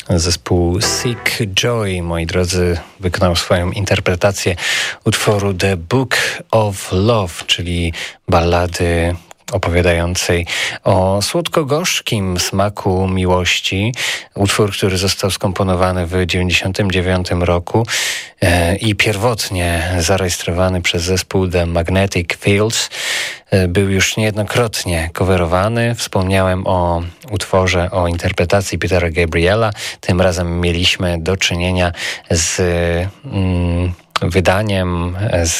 Zespół Seek Joy, moi drodzy, wykonał swoją interpretację utworu The Book of Love, czyli ballady opowiadającej o słodko-gorzkim smaku miłości. Utwór, który został skomponowany w 1999 roku i pierwotnie zarejestrowany przez zespół The Magnetic Fields. Był już niejednokrotnie coverowany. Wspomniałem o utworze, o interpretacji Petera Gabriela. Tym razem mieliśmy do czynienia z wydaniem, z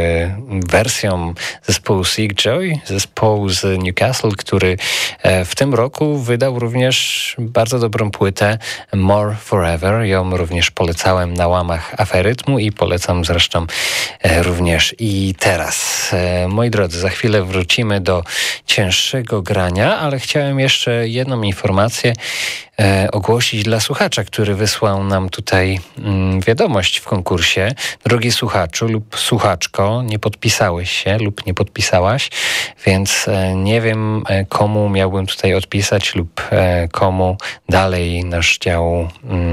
wersją zespołu Seek Joy, zespołu z Newcastle, który w tym roku wydał również bardzo dobrą płytę More Forever. Ją również polecałem na łamach Aferytmu i polecam zresztą również i teraz. Moi drodzy, za chwilę wrócimy do cięższego grania, ale chciałem jeszcze jedną informację ogłosić dla słuchacza, który wysłał nam tutaj wiadomość w konkursie. Drogi słuchaczu lub słuchaczko, nie podpisałeś się lub nie podpisałaś, więc nie wiem, komu miałbym tutaj odpisać lub komu dalej nasz dział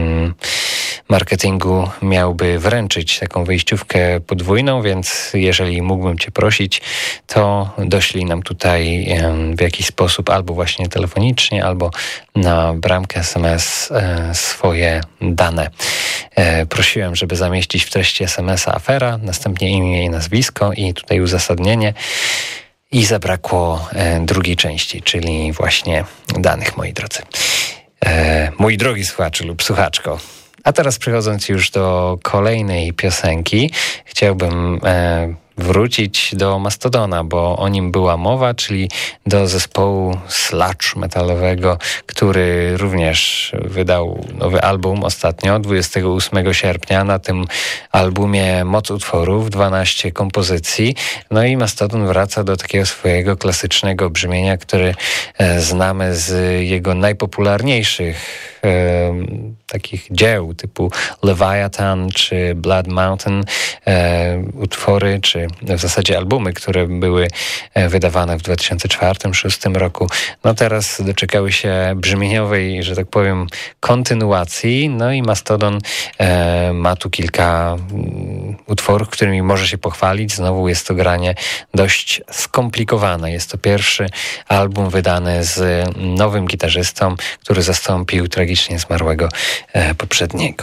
marketingu miałby wręczyć taką wejściówkę podwójną, więc jeżeli mógłbym Cię prosić, to doślij nam tutaj w jakiś sposób albo właśnie telefonicznie, albo na bramkę SMS swoje dane. Prosiłem, żeby zamieścić w treści SMS-a afera, następnie imię i nazwisko i tutaj uzasadnienie. I zabrakło drugiej części, czyli właśnie danych, moi drodzy. Mój drogi słuchaczu lub słuchaczko. A teraz przechodząc już do kolejnej piosenki, chciałbym wrócić do Mastodona, bo o nim była mowa, czyli do zespołu sludge metalowego, który również wydał nowy album ostatnio, 28 sierpnia. Na tym albumie moc utworów, 12 kompozycji. No i Mastodon wraca do takiego swojego klasycznego brzmienia, który znamy z jego najpopularniejszych takich dzieł typu Leviathan czy Blood Mountain, utwory czy w zasadzie albumy, które były wydawane w 2004-2006 roku. No teraz doczekały się brzmieniowej, że tak powiem, kontynuacji. No i Mastodon ma tu kilka utworów, którymi może się pochwalić. Znowu jest to granie dość skomplikowane. Jest to pierwszy album wydany z nowym gitarzystą, który zastąpił tragicznie zmarłego poprzedniego.